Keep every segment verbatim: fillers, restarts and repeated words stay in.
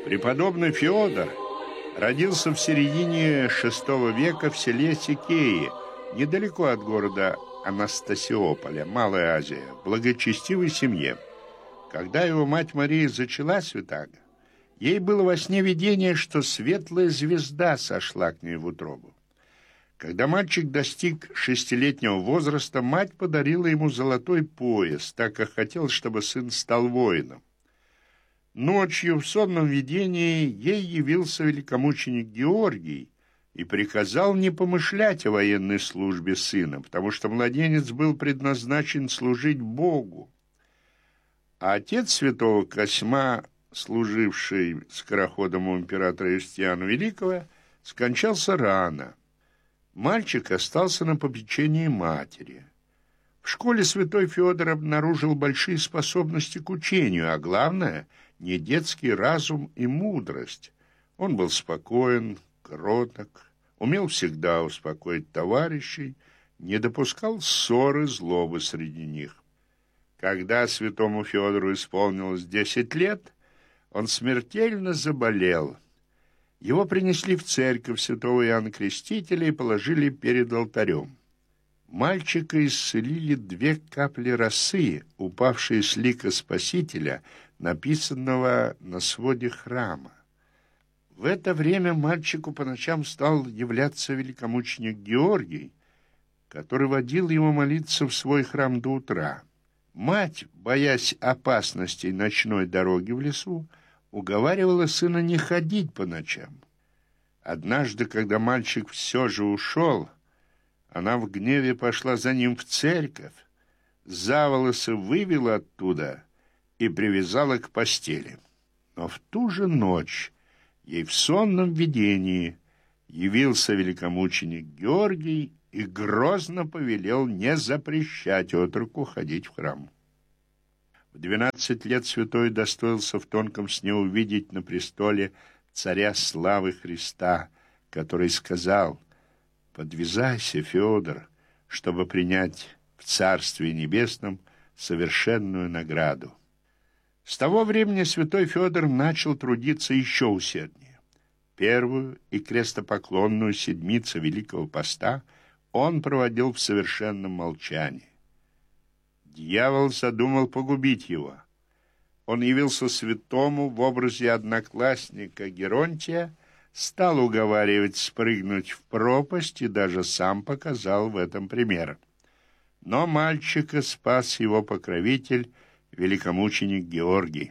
Преподобный Феодор родился в середине шестого века в селе Сикеи, недалеко от города Анастасиополя, Малая Азия, в благочестивой семье. Когда его мать Мария зачала святаго, ей было во сне видение, что светлая звезда сошла к ней в утробу. Когда мальчик достиг шестилетнего возраста, мать подарила ему золотой пояс, так как хотела, чтобы сын стал воином. Ночью в сонном видении ей явился великомученик Георгий и приказал не помышлять о военной службе сына, потому что младенец был предназначен служить Богу. А отец святого Косьма, служивший скороходом у императора Юстиана Великого, скончался рано. Мальчик остался на попечении матери. В школе святой Феодор обнаружил большие способности к учению, а главное — не детский разум и мудрость. Он был спокоен, кроток, умел всегда успокоить товарищей, не допускал ссоры, злобы среди них. Когда святому Феодору исполнилось десять лет, он смертельно заболел. Его принесли в церковь святого Иоанна Крестителя и положили перед алтарем. Мальчика исцелили две капли росы, упавшие с лика Спасителя, написанного на своде храма. В это время мальчику по ночам стал являться великомученик Георгий, который водил его молиться в свой храм до утра. Мать, боясь опасностей ночной дороги в лесу, уговаривала сына не ходить по ночам. Однажды, когда мальчик все же ушел, она в гневе пошла за ним в церковь, за волосы вывела оттуда и привязала к постели. Но в ту же ночь ей в сонном видении явился великомученик Георгий и грозно повелел не запрещать отроку ходить в храм. В двенадцать лет святой достоился в тонком сне увидеть на престоле царя славы Христа, который сказал: «Подвязайся, Феодор, чтобы принять в Царстве Небесном совершенную награду». С того времени святой Феодор начал трудиться еще усерднее. Первую и крестопоклонную седмицу Великого Поста он проводил в совершенном молчании. Дьявол задумал погубить его. Он явился святому в образе одноклассника Геронтия, стал уговаривать спрыгнуть в пропасть и даже сам показал в этом пример. Но мальчика спас его покровитель, великомученик Георгий.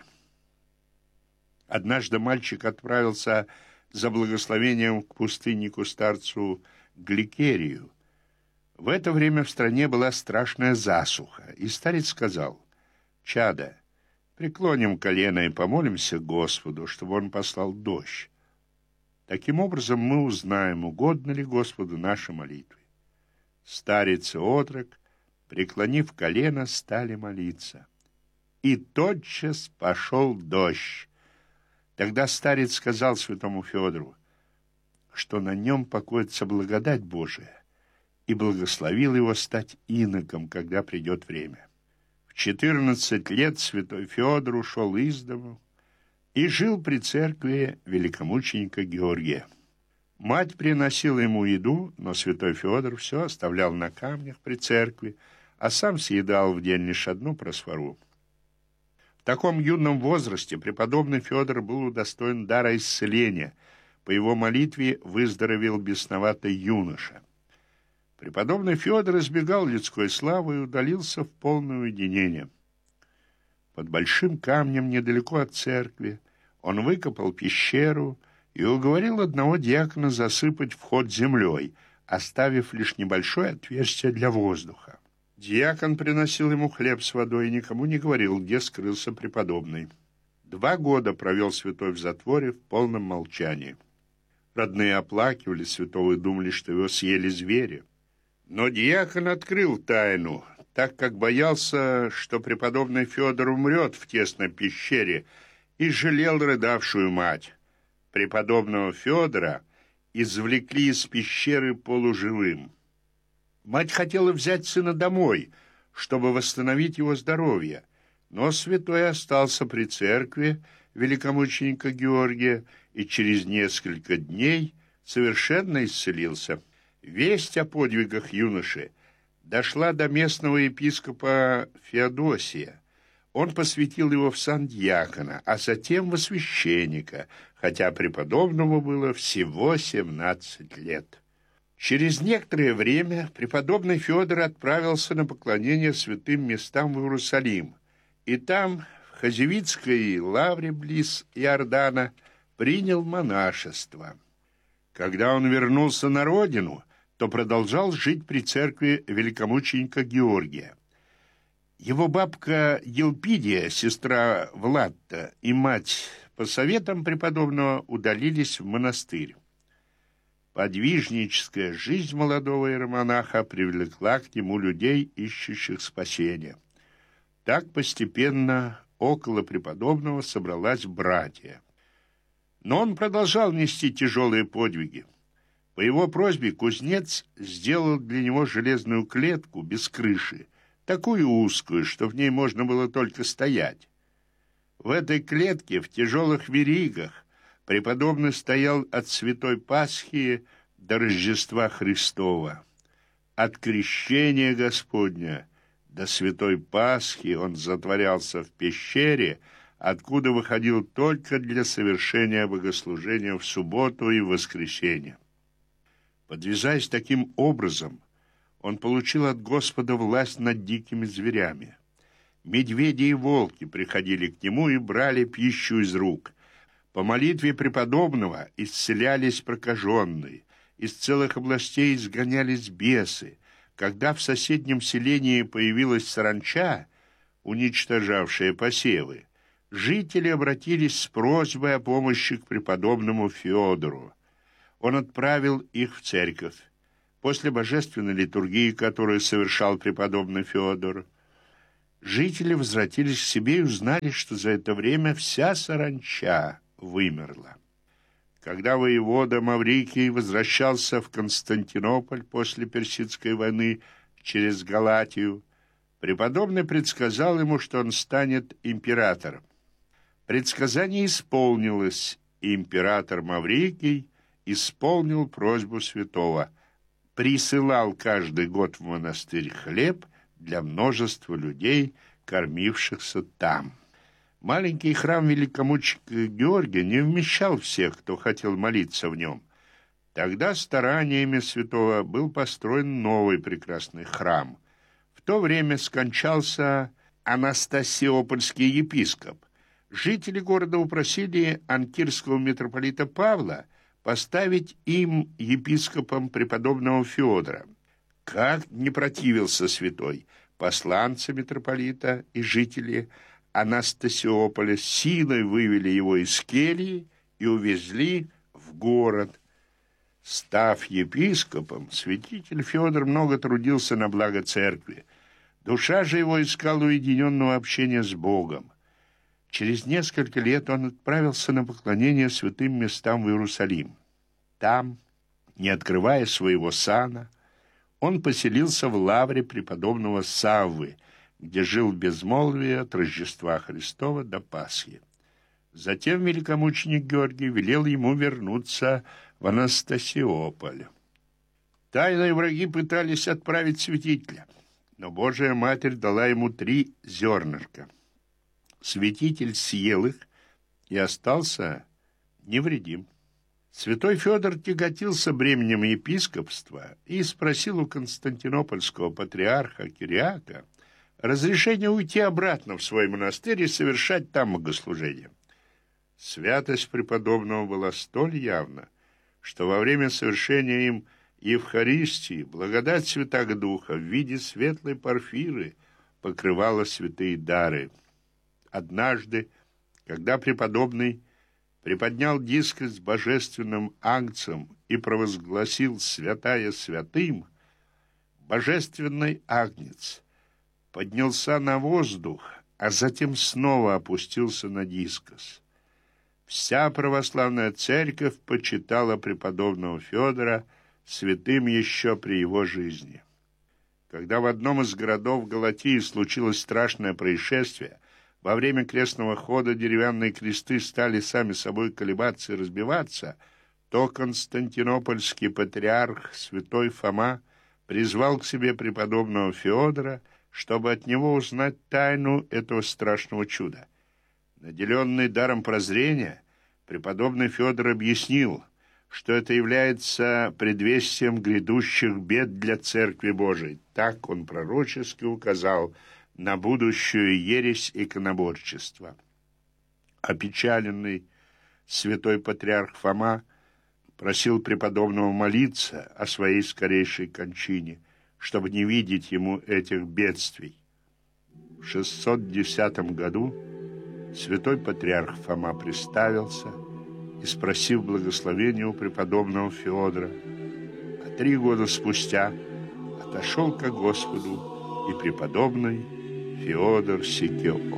Однажды мальчик отправился за благословением к пустыннику-старцу Гликерию. В это время в стране была страшная засуха, и старец сказал: «Чадо, преклоним колено и помолимся Господу, чтобы он послал дождь. Таким образом мы узнаем, угодно ли Господу наши молитвы». Старец и отрок, преклонив колено, стали молиться. И тотчас пошел дождь. Тогда старец сказал святому Феодору, что на нем покоится благодать Божия, и благословил его стать иноком, когда придет время. В четырнадцать лет святой Феодор ушел из дому и жил при церкви великомученика Георгия. Мать приносила ему еду, но святой Феодор все оставлял на камнях при церкви, а сам съедал в день лишь одну просфору. В таком юном возрасте преподобный Феодор был удостоен дара исцеления. По его молитве выздоровел бесноватый юноша. Преподобный Феодор избегал людской славы и удалился в полное уединение. Под большим камнем недалеко от церкви он выкопал пещеру и уговорил одного диакона засыпать вход землей, оставив лишь небольшое отверстие для воздуха. Диакон приносил ему хлеб с водой и никому не говорил, где скрылся преподобный. Два года провел святой в затворе в полном молчании. Родные оплакивали святого и думали, что его съели звери. Но диакон открыл тайну, так как боялся, что преподобный Феодор умрет в тесной пещере, и жалел рыдавшую мать. Преподобного Феодора извлекли из пещеры полуживым. Мать хотела взять сына домой, чтобы восстановить его здоровье, Но святой остался при церкви великомученика Георгия и через несколько дней совершенно исцелился. Весть о подвигах юноши дошла до местного епископа Феодосия. Он посвятил его в сан дьякона, а затем во священника, хотя преподобному было всего семнадцать лет. Через некоторое время преподобный Федор отправился на поклонение святым местам в Иерусалим, и там, в Хазевицкой лавре близ Иордана, принял монашество. Когда он вернулся на родину, то продолжал жить при церкви великомученика Георгия. Его бабка Елпидия, сестра Влатта, и мать по советам преподобного удалились в монастырь. Подвижническая жизнь молодого иеромонаха привлекла к нему людей, ищущих спасения. Так постепенно около преподобного собралась братья. Но он продолжал нести тяжелые подвиги. По его просьбе кузнец сделал для него железную клетку без крыши, такую узкую, что в ней можно было только стоять. В этой клетке, в тяжелых веригах, преподобный стоял от Святой Пасхи до Рождества Христова. От крещения Господня до Святой Пасхи он затворялся в пещере, откуда выходил только для совершения богослужения в субботу и в воскресенье. Подвязаясь таким образом, он получил от Господа власть над дикими зверями. Медведи и волки приходили к нему и брали пищу из рук. По молитве преподобного исцелялись прокаженные, из целых областей изгонялись бесы. Когда в соседнем селении появилась саранча, уничтожавшая посевы, жители обратились с просьбой о помощи к преподобному Феодору. Он отправил их в церковь. После божественной литургии, которую совершал преподобный Феодор, жители возвратились к себе и узнали, что за это время вся саранча вымерла. Когда воевода Маврикий возвращался в Константинополь после Персидской войны через Галатию, преподобный предсказал ему, что он станет императором. Предсказание исполнилось, и император Маврикий исполнил просьбу святого, присылал каждый год в монастырь хлеб для множества людей, кормившихся там. Маленький храм великомученика Георгия не вмещал всех, кто хотел молиться в нем. Тогда стараниями святого был построен новый прекрасный храм. В то время скончался Анастасиопольский епископ. Жители города упросили анкирского митрополита Павла поставить им епископом преподобного Феодора. Как не противился святой, посланцы митрополита и жители Анастасиополя силой вывели его из кельи и увезли в город. Став епископом, святитель Феодор много трудился на благо церкви. Душа же его искала уединенного общения с Богом. Через несколько лет он отправился на поклонение святым местам в Иерусалим. Там, не открывая своего сана, он поселился в лавре преподобного Саввы, где жил в безмолвии от Рождества Христова до Пасхи. Затем великомученик Георгий велел ему вернуться в Анастасиополь. Тайные враги пытались отправить святителя, но Божия Матерь дала ему три зернышка. Святитель съел их и остался невредим. Святой Федор тяготился бременем епископства и спросил у константинопольского патриарха Кириака разрешение уйти обратно в свой монастырь и совершать там богослужение. Святость преподобного была столь явна, что во время совершения им Евхаристии благодать Святаго Духа в виде светлой порфиры покрывала святые дары. Однажды, когда преподобный приподнял дискос с божественным агнцем и провозгласил «Святая святым», божественный агнец поднялся на воздух, а затем снова опустился на дискос. Вся православная церковь почитала преподобного Федора святым еще при его жизни. Когда в одном из городов Галатии случилось страшное происшествие, во время крестного хода деревянные кресты стали сами собой колебаться и разбиваться, то константинопольский патриарх святой Фома призвал к себе преподобного Феодора, чтобы от него узнать тайну этого страшного чуда. Наделенный даром прозрения, преподобный Феодор объяснил, что это является предвестием грядущих бед для Церкви Божией. Так он пророчески указал на будущую ересь иконоборчества. Опечаленный святой патриарх Фома просил преподобного молиться о своей скорейшей кончине, чтобы не видеть ему этих бедствий. В шестьсот десятом году святой патриарх Фома приставился и, спросив благословения у преподобного Феодора, а три года спустя отошел ко Господу и преподобный Феодор Сикел.